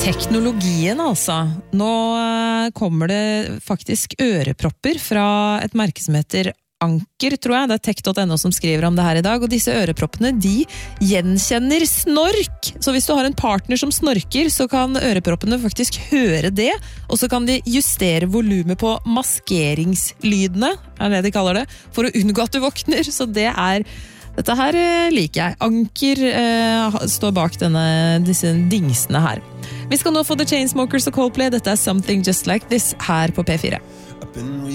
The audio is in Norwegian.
Teknologien altså. Nå kommer det faktisk ørepropper fra et merke som heter Anker, tror jeg. Det tech.no som skriver om det her i dag. Og disse øreproppene, de gjenkjenner snork. Så hvis du har en partner som snorker, så kan øreproppene faktisk høre det. Og så kan de justere volumet på maskeringslydene, det de kaller det, for å unngå at du våkner. Så dette her liker jeg. Anker står bak disse dingsene her. Vi skal nå få The Chainsmokers og Coldplay. Dette Something Just Like This her på P4.